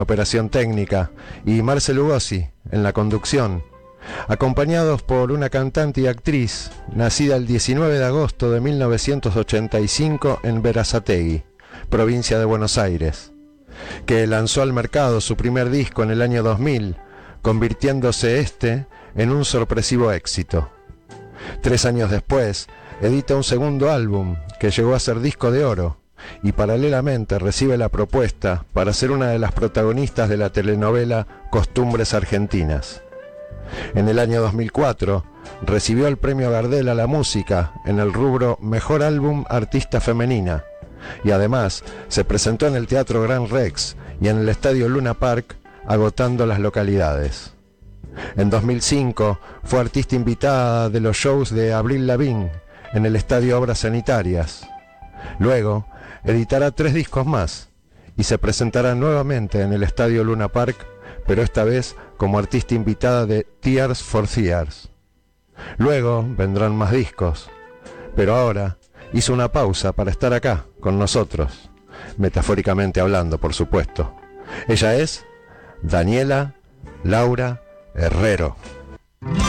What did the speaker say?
operación técnica, y Marce Lugosi en la conducción, acompañados por una cantante y actriz nacida el 19 de agosto de 1985 en Berazategui, provincia de Buenos Aires, que lanzó al mercado su primer disco en el año 2000, convirtiéndose en un sorpresivo éxito. 3 años después, edita un segundo álbum que llegó a ser disco de oro, y paralelamente recibe la propuesta para ser una de las protagonistas de la telenovela Costumbres Argentinas. En el año 2004 recibió el premio Gardel a la música en el rubro Mejor Álbum Artista Femenina, y además se presentó en el Teatro Gran Rex y en el Estadio Luna Park, agotando las localidades. En 2005 fue artista invitada de los shows de Avril Lavigne en el Estadio Obras Sanitarias. Luego editará 3 discos más y se presentará nuevamente en el Estadio Luna Park, pero esta vez como artista invitada de Tears for Fears. Luego vendrán más discos, pero ahora hizo una pausa para estar acá con nosotros, metafóricamente hablando, por supuesto. Ella es Daniela Laura Herrero.